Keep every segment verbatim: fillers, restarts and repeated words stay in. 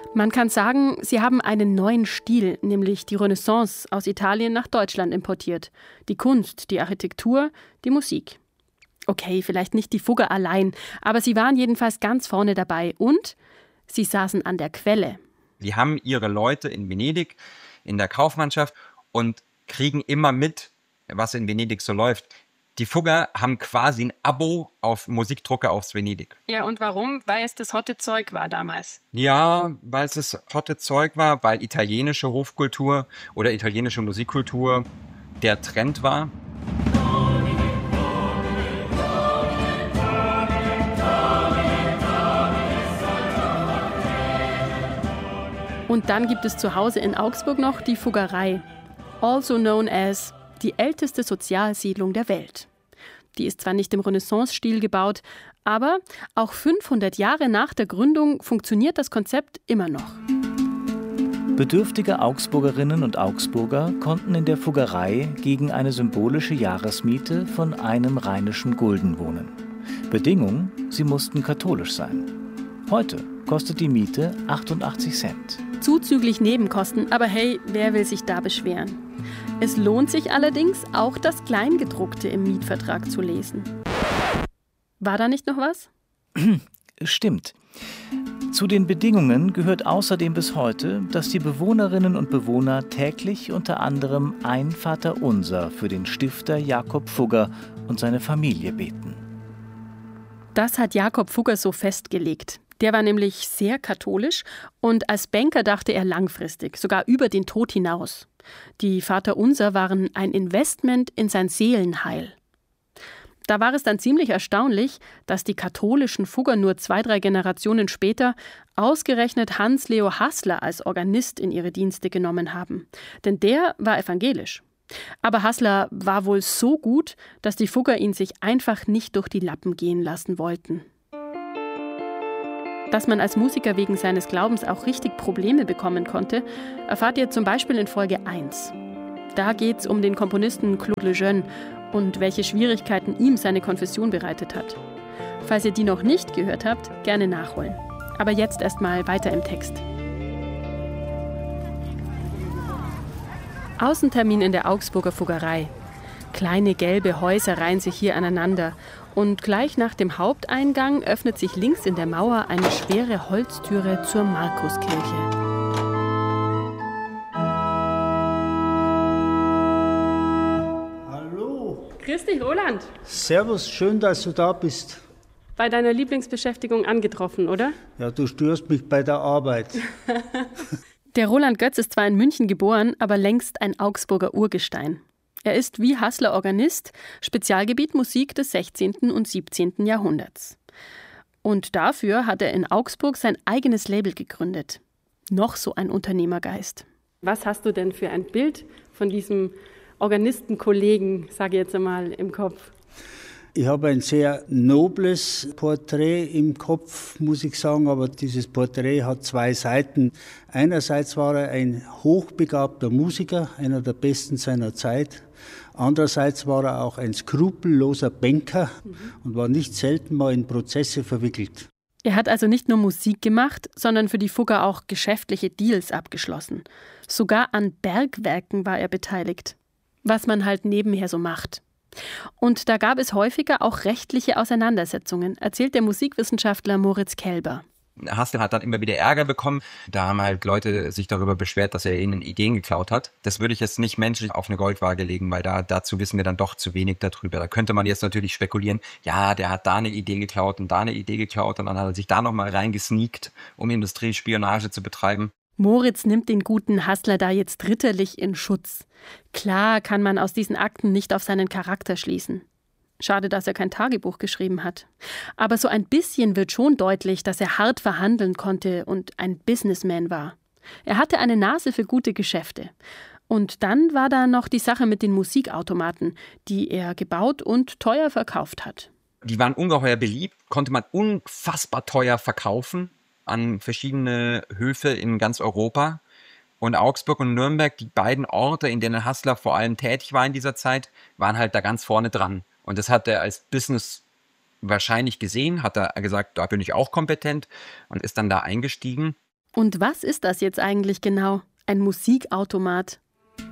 Man kann sagen, sie haben einen neuen Stil, nämlich die Renaissance, aus Italien nach Deutschland importiert. Die Kunst, die Architektur, die Musik. Okay, vielleicht nicht die Fugger allein, aber sie waren jedenfalls ganz vorne dabei und sie saßen an der Quelle. Die haben ihre Leute in Venedig, in der Kaufmannschaft und kriegen immer mit, was in Venedig so läuft. Die Fugger haben quasi ein Abo auf Musikdrucker aus Venedig. Ja, und warum? Weil es das hotte Zeug war damals. Ja, weil es das hotte Zeug war, weil italienische Hofkultur oder italienische Musikkultur der Trend war. Und dann gibt es zu Hause in Augsburg noch die Fuggerei, also known as die älteste Sozialsiedlung der Welt. Die ist zwar nicht im Renaissance-Stil gebaut, aber auch fünfhundert Jahre nach der Gründung funktioniert das Konzept immer noch. Bedürftige Augsburgerinnen und Augsburger konnten in der Fuggerei gegen eine symbolische Jahresmiete von einem rheinischen Gulden wohnen. Bedingung, sie mussten katholisch sein. Heute kostet die Miete achtundachtzig Cent. Zuzüglich Nebenkosten, aber hey, wer will sich da beschweren? Es lohnt sich allerdings, auch das Kleingedruckte im Mietvertrag zu lesen. War da nicht noch was? Stimmt. Zu den Bedingungen gehört außerdem bis heute, dass die Bewohnerinnen und Bewohner täglich unter anderem ein Vaterunser für den Stifter Jakob Fugger und seine Familie beten. Das hat Jakob Fugger so festgelegt. Der war nämlich sehr katholisch und als Banker dachte er langfristig, sogar über den Tod hinaus. Die Vaterunser waren ein Investment in sein Seelenheil. Da war es dann ziemlich erstaunlich, dass die katholischen Fugger nur zwei, drei Generationen später ausgerechnet Hans-Leo Haßler als Organist in ihre Dienste genommen haben. Denn der war evangelisch. Aber Haßler war wohl so gut, dass die Fugger ihn sich einfach nicht durch die Lappen gehen lassen wollten. Dass man als Musiker wegen seines Glaubens auch richtig Probleme bekommen konnte, erfahrt ihr zum Beispiel in Folge eins. Da geht's um den Komponisten Claude Lejeune und welche Schwierigkeiten ihm seine Konfession bereitet hat. Falls ihr die noch nicht gehört habt, gerne nachholen. Aber jetzt erstmal weiter im Text. Außentermin in der Augsburger Fuggerei. Kleine gelbe Häuser reihen sich hier aneinander. Und gleich nach dem Haupteingang öffnet sich links in der Mauer eine schwere Holztüre zur Markuskirche. Hallo. Grüß dich, Roland. Servus, schön, dass du da bist. Bei deiner Lieblingsbeschäftigung angetroffen, oder? Ja, du störst mich bei der Arbeit. Der Roland Götz ist zwar in München geboren, aber längst ein Augsburger Urgestein. Er ist wie Haßler Organist, Spezialgebiet Musik des sechzehnten und siebzehnten Jahrhunderts. Und dafür hat er in Augsburg sein eigenes Label gegründet. Noch so ein Unternehmergeist. Was hast du denn für ein Bild von diesem Organistenkollegen, sage ich jetzt einmal, im Kopf? Ich habe ein sehr nobles Porträt im Kopf, muss ich sagen, aber dieses Porträt hat zwei Seiten. Einerseits war er ein hochbegabter Musiker, einer der besten seiner Zeit. Andererseits war er auch ein skrupelloser Banker mhm. und war nicht selten mal in Prozesse verwickelt. Er hat also nicht nur Musik gemacht, sondern für die Fugger auch geschäftliche Deals abgeschlossen. Sogar an Bergwerken war er beteiligt. Was man halt nebenher so macht. Und da gab es häufiger auch rechtliche Auseinandersetzungen, erzählt der Musikwissenschaftler Moritz Kelber. Haßler hat dann immer wieder Ärger bekommen. Da haben halt Leute sich darüber beschwert, dass er ihnen Ideen geklaut hat. Das würde ich jetzt nicht menschlich auf eine Goldwaage legen, weil da dazu wissen wir dann doch zu wenig darüber. Da könnte man jetzt natürlich spekulieren, ja, der hat da eine Idee geklaut und da eine Idee geklaut und dann hat er sich da nochmal reingesneakt, um Industriespionage zu betreiben. Moritz nimmt den guten Haßler da jetzt ritterlich in Schutz. Klar kann man aus diesen Akten nicht auf seinen Charakter schließen. Schade, dass er kein Tagebuch geschrieben hat. Aber so ein bisschen wird schon deutlich, dass er hart verhandeln konnte und ein Businessman war. Er hatte eine Nase für gute Geschäfte. Und dann war da noch die Sache mit den Musikautomaten, die er gebaut und teuer verkauft hat. Die waren ungeheuer beliebt, konnte man unfassbar teuer verkaufen an verschiedene Höfe in ganz Europa. Und Augsburg und Nürnberg, die beiden Orte, in denen Haßler vor allem tätig war in dieser Zeit, waren halt da ganz vorne dran. Und das hat er als Business wahrscheinlich gesehen, hat er gesagt, da bin ich auch kompetent und ist dann da eingestiegen. Und was ist das jetzt eigentlich genau? Ein Musikautomat?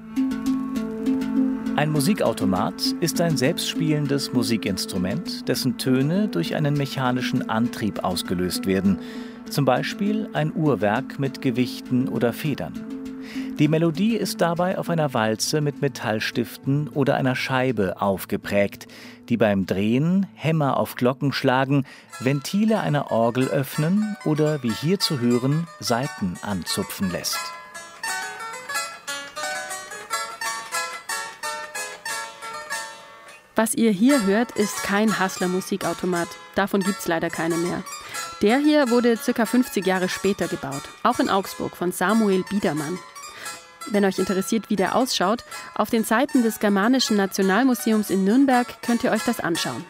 Ein Musikautomat ist ein selbstspielendes Musikinstrument, dessen Töne durch einen mechanischen Antrieb ausgelöst werden. Zum Beispiel ein Uhrwerk mit Gewichten oder Federn. Die Melodie ist dabei auf einer Walze mit Metallstiften oder einer Scheibe aufgeprägt, die beim Drehen Hämmer auf Glocken schlagen, Ventile einer Orgel öffnen oder, wie hier zu hören, Saiten anzupfen lässt. Was ihr hier hört, ist kein Hassler-Musikautomat. Davon gibt es leider keine mehr. Der hier wurde ca. fünfzig Jahre später gebaut, auch in Augsburg von Samuel Biedermann. Wenn euch interessiert, wie der ausschaut, auf den Seiten des Germanischen Nationalmuseums in Nürnberg könnt ihr euch das anschauen.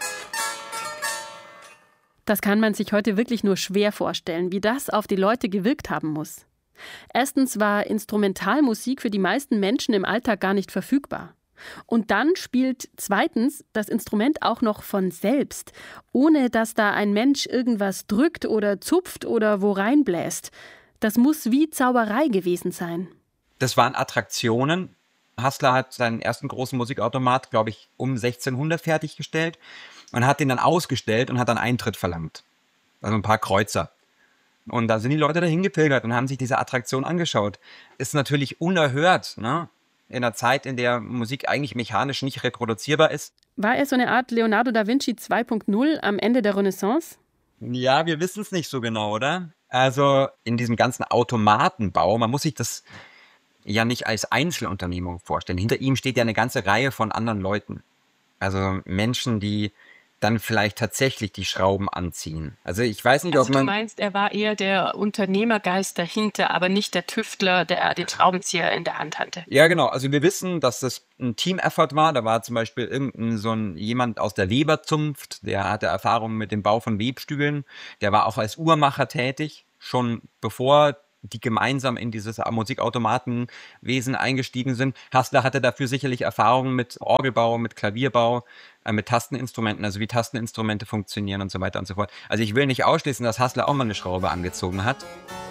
Das kann man sich heute wirklich nur schwer vorstellen, wie das auf die Leute gewirkt haben muss. Erstens war Instrumentalmusik für die meisten Menschen im Alltag gar nicht verfügbar. Und dann spielt zweitens das Instrument auch noch von selbst, ohne dass da ein Mensch irgendwas drückt oder zupft oder wo reinbläst. Das muss wie Zauberei gewesen sein. Das waren Attraktionen. Hassler hat seinen ersten großen Musikautomat, glaube ich, um sechzehnhundert fertiggestellt und hat den dann ausgestellt und hat dann Eintritt verlangt. Also ein paar Kreuzer. Und da sind die Leute dahin gepilgert und haben sich diese Attraktion angeschaut. Ist natürlich unerhört, ne? In einer Zeit, in der Musik eigentlich mechanisch nicht reproduzierbar ist. War er so eine Art Leonardo da Vinci zwei Punkt null am Ende der Renaissance? Ja, wir wissen es nicht so genau, oder? Also in diesem ganzen Automatenbau, man muss sich das ja nicht als Einzelunternehmung vorstellen. Hinter ihm steht ja eine ganze Reihe von anderen Leuten. Also Menschen, die dann vielleicht tatsächlich die Schrauben anziehen. Also ich weiß nicht, also ob man... Du meinst, er war eher der Unternehmergeist dahinter, aber nicht der Tüftler, der den Schraubenzieher in der Hand hatte. Ja, genau. Also wir wissen, dass das ein Team-Effort war. Da war zum Beispiel irgendein so ein jemand aus der Weberzunft, der hatte Erfahrung mit dem Bau von Webstühlen. Der war auch als Uhrmacher tätig, schon bevor die gemeinsam in dieses Musikautomatenwesen eingestiegen sind. Hassler hatte dafür sicherlich Erfahrungen mit Orgelbau, mit Klavierbau, äh, mit Tasteninstrumenten, also wie Tasteninstrumente funktionieren und so weiter und so fort. Also ich will nicht ausschließen, dass Hassler auch mal eine Schraube angezogen hat.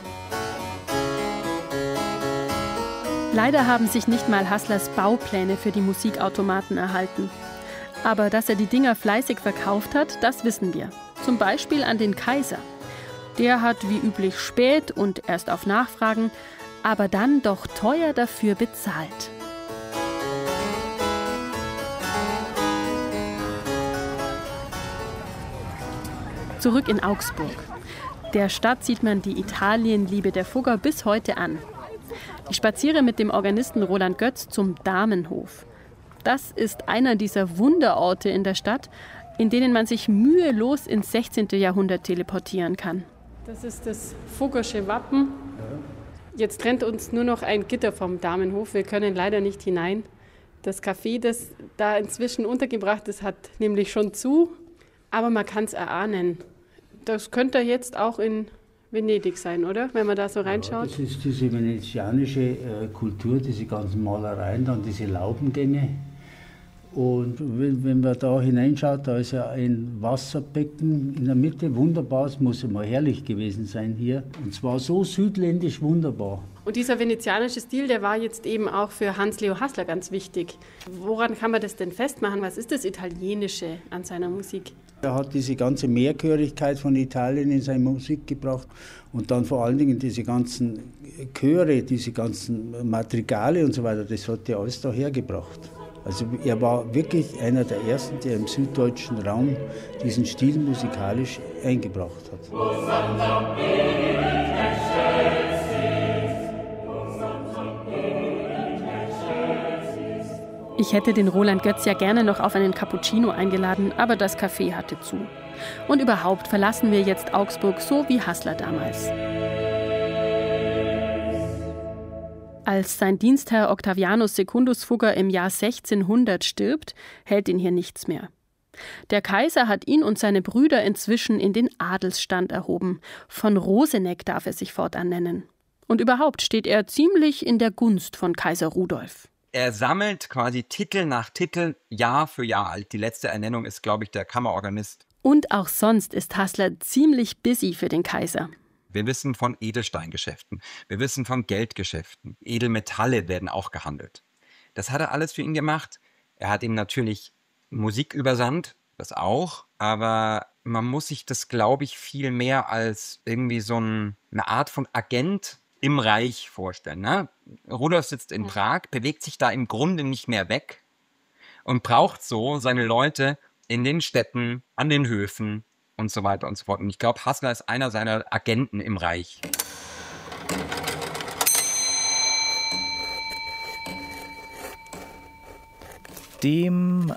Leider haben sich nicht mal Hasslers Baupläne für die Musikautomaten erhalten. Aber dass er die Dinger fleißig verkauft hat, das wissen wir. Zum Beispiel an den Kaiser. Der hat wie üblich spät und erst auf Nachfragen, aber dann doch teuer dafür bezahlt. Zurück in Augsburg. Der Stadt sieht man die Italienliebe der Fugger bis heute an. Ich spaziere mit dem Organisten Roland Götz zum Damenhof. Das ist einer dieser Wunderorte in der Stadt, in denen man sich mühelos ins sechzehnten Jahrhundert teleportieren kann. Das ist das Fuggersche Wappen. Jetzt trennt uns nur noch ein Gitter vom Damenhof. Wir können leider nicht hinein. Das Café, das da inzwischen untergebracht ist, hat nämlich schon zu. Aber man kann es erahnen. Das könnte jetzt auch in Venedig sein, oder? Wenn man da so reinschaut. Ja, das ist diese venezianische äh, Kultur, diese ganzen Malereien, dann diese Laubengänge. Und wenn, wenn man da hineinschaut, da ist ja ein Wasserbecken in der Mitte, wunderbar, es muss ja mal herrlich gewesen sein hier. Und zwar so südländisch wunderbar. Und dieser venezianische Stil, der war jetzt eben auch für Hans-Leo Hassler ganz wichtig. Woran kann man das denn festmachen? Was ist das Italienische an seiner Musik? Er hat diese ganze Mehrchörigkeit von Italien in seine Musik gebracht und dann vor allen Dingen diese ganzen Chöre, diese ganzen Madrigale und so weiter, das hat er alles da hergebracht. Also er war wirklich einer der Ersten, der im süddeutschen Raum diesen Stil musikalisch eingebracht hat. Ich hätte den Roland Götz ja gerne noch auf einen Cappuccino eingeladen, aber das Café hatte zu. Und überhaupt verlassen wir jetzt Augsburg so wie Hassler damals. Als sein Dienstherr Octavianus Secundus Fugger im Jahr sechzehnhundert stirbt, hält ihn hier nichts mehr. Der Kaiser hat ihn und seine Brüder inzwischen in den Adelsstand erhoben. Von Roseneck darf er sich fortan nennen. Und überhaupt steht er ziemlich in der Gunst von Kaiser Rudolf. Er sammelt quasi Titel nach Titel Jahr für Jahr. Die letzte Ernennung ist, glaube ich, der Kammerorganist. Und auch sonst ist Hassler ziemlich busy für den Kaiser. Wir wissen von Edelsteingeschäften. Wir wissen von Geldgeschäften. Edelmetalle werden auch gehandelt. Das hat er alles für ihn gemacht. Er hat ihm natürlich Musik übersandt, das auch. Aber man muss sich das, glaube ich, viel mehr als irgendwie so ein, eine Art von Agent im Reich vorstellen. Ne? Rudolf sitzt in Prag, bewegt sich da im Grunde nicht mehr weg und braucht so seine Leute in den Städten, an den Höfen und so weiter und so fort. Und ich glaube, Hassler ist einer seiner Agenten im Reich. Dem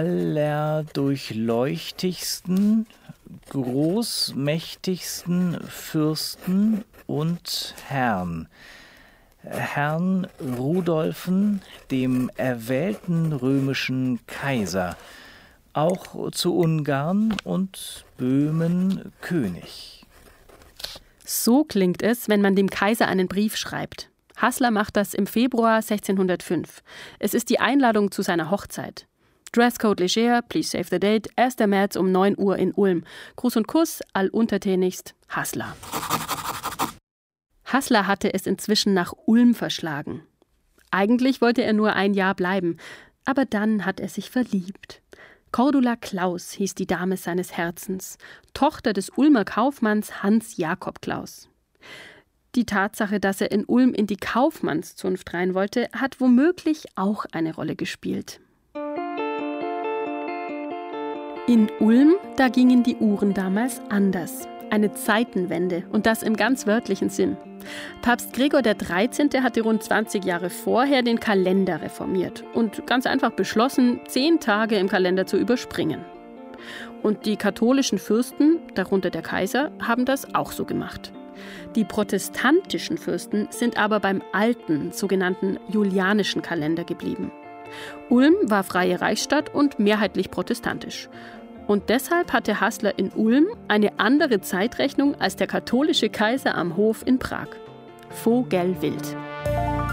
allerdurchleuchtigsten, großmächtigsten Fürsten und Herrn, Herrn Rudolfen, dem erwählten römischen Kaiser, auch zu Ungarn und Böhmen König. So klingt es, wenn man dem Kaiser einen Brief schreibt. Hassler macht das im Februar sechzehnhundertfünf. Es ist die Einladung zu seiner Hochzeit. Dresscode leger, please save the date, erster März um neun Uhr in Ulm. Gruß und Kuss, alluntertänigst, Hassler. Hassler hatte es inzwischen nach Ulm verschlagen. Eigentlich wollte er nur ein Jahr bleiben, aber dann hat er sich verliebt. Cordula Claus hieß die Dame seines Herzens, Tochter des Ulmer Kaufmanns Hans Jakob Claus. Die Tatsache, dass er in Ulm in die Kaufmannszunft rein wollte, hat womöglich auch eine Rolle gespielt. In Ulm, da gingen die Uhren damals anders. Eine Zeitenwende, und das im ganz wörtlichen Sinn. Papst Gregor der dreizehnte hatte rund zwanzig Jahre vorher den Kalender reformiert und ganz einfach beschlossen, zehn Tage im Kalender zu überspringen. Und die katholischen Fürsten, darunter der Kaiser, haben das auch so gemacht. Die protestantischen Fürsten sind aber beim alten, sogenannten julianischen Kalender geblieben. Ulm war freie Reichsstadt und mehrheitlich protestantisch. Und deshalb hatte Hassler in Ulm eine andere Zeitrechnung als der katholische Kaiser am Hof in Prag. Vogelwild.